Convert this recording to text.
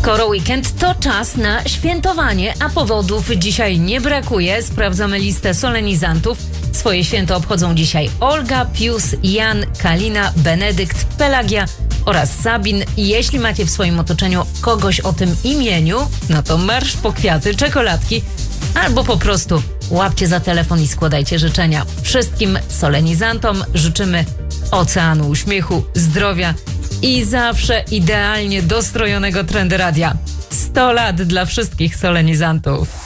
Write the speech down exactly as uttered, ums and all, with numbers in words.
Skoro weekend, to czas na świętowanie, a powodów dzisiaj nie brakuje. Sprawdzamy listę solenizantów. Swoje święto obchodzą dzisiaj Olga, Pius, Jan, Kalina, Benedykt, Pelagia oraz Sabin. I jeśli macie w swoim otoczeniu kogoś o tym imieniu, no to marsz po kwiaty, czekoladki albo po prostu łapcie za telefon i składajcie życzenia. Wszystkim solenizantom życzymy oceanu uśmiechu, zdrowia i zawsze idealnie dostrojonego Trendy Radia. sto lat dla wszystkich solenizantów.